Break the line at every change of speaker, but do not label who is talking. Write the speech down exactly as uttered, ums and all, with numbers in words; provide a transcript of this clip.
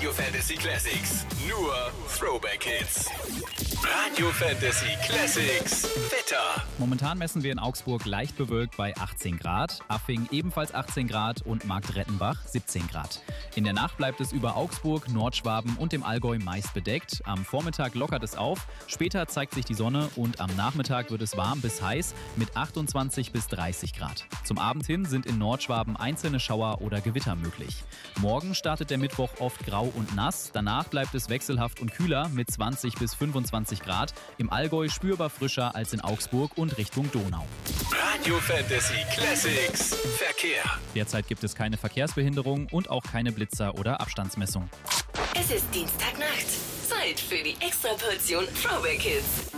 Radio Fantasy Classics. Nur Throwback Hits. Radio Fantasy Classics. Wetter.
Momentan messen wir in Augsburg leicht bewölkt bei achtzehn Grad, Affing ebenfalls achtzehn Grad und Marktrettenbach siebzehn Grad. In der Nacht bleibt es über Augsburg, Nordschwaben und dem Allgäu meist bedeckt. Am Vormittag lockert es auf, später zeigt sich die Sonne und am Nachmittag wird es warm bis heiß mit achtundzwanzig bis dreißig Grad. Zum Abend hin sind in Nordschwaben einzelne Schauer oder Gewitter möglich. Morgen startet der Mittwoch oft grau und nass, danach bleibt es wechselhaft und kühler mit zwanzig bis fünfundzwanzig Grad. Im Allgäu spürbar frischer als in Augsburg und Richtung Donau.
Radio Fantasy Classics. Verkehr.
Derzeit gibt es keine Verkehrsbehinderung und auch keine Blitzer oder Abstandsmessung.
Es ist Dienstagnacht. Zeit für die Extraportion Throwback Hits.